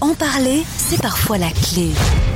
En parler, c'est parfois la clé.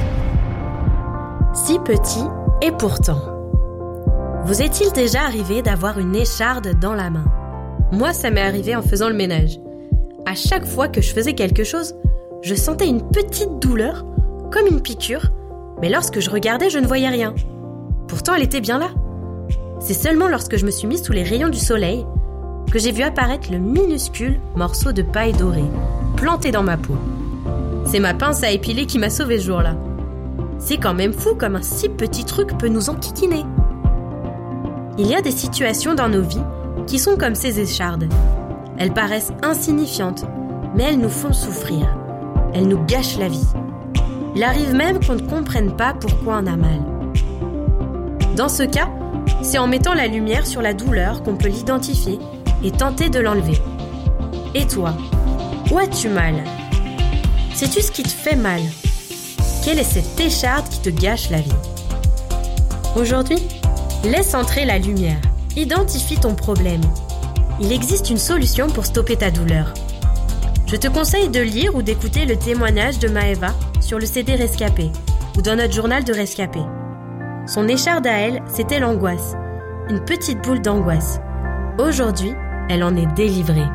Si petit et pourtant. Vous est-il déjà arrivé d'avoir une écharde dans la main ? Moi, ça m'est arrivé en faisant le ménage. À chaque fois que je faisais quelque chose, je sentais une petite douleur, comme une piqûre, mais lorsque je regardais, je ne voyais rien. Pourtant, elle était bien là. C'est seulement lorsque je me suis mise sous les rayons du soleil que j'ai vu apparaître le minuscule morceau de paille dorée, planté dans ma peau. C'est ma pince à épiler qui m'a sauvée ce jour-là. C'est quand même fou comme un si petit truc peut nous enquiquiner. Il y a des situations dans nos vies qui sont comme ces échardes. Elles paraissent insignifiantes, mais elles nous font souffrir. Elles nous gâchent la vie. Il arrive même qu'on ne comprenne pas pourquoi on a mal. Dans ce cas, c'est en mettant la lumière sur la douleur qu'on peut l'identifier et tenter de l'enlever. Et toi, où as-tu mal ? Sais-tu ce qui te fait mal ? Quelle est cette écharde qui te gâche la vie ? Aujourd'hui, laisse entrer la lumière. Identifie ton problème. Il existe une solution pour stopper ta douleur. Je te conseille de lire ou d'écouter le témoignage de Maëva sur le CD Rescapé ou dans notre journal de Rescapé. Son écharde à elle, c'était l'angoisse. Une petite boule d'angoisse. Aujourd'hui, elle en est délivrée.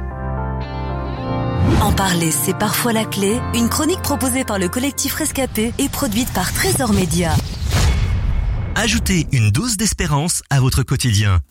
En parler, c'est parfois la clé. Une chronique proposée par le collectif Rescapé et produite par Trésor Média. Ajoutez une dose d'espérance à votre quotidien.